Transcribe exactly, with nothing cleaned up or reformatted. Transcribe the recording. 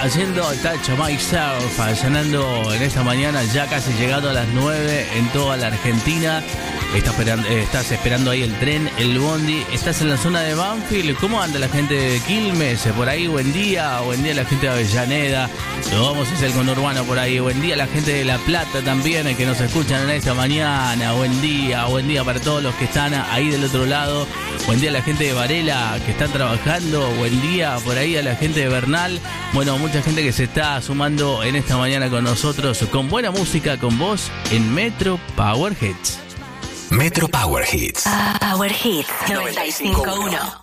haciendo Touch Myself, sonando en esta mañana, ya casi llegando a las nueve en toda la Argentina. Está esperando, eh, estás esperando ahí el tren, el bondi. Estás en la zona de Banfield. ¿Cómo anda la gente de Quilmes? Por ahí, buen día. Buen día la gente de Avellaneda. Lo vamos a hacer con Urbano por ahí. Buen día la gente de La Plata también, eh, que nos escuchan en esta mañana. Buen día, buen día para todos los que están ahí del otro lado. Buen día a la gente de Varela que están trabajando. Buen día por ahí a la gente de Bernal. Bueno, mucha gente que se está sumando en esta mañana con nosotros, con buena música, con vos en Metro Power Hits. Metro Power Hits. Power Hits noventa y cinco punto uno.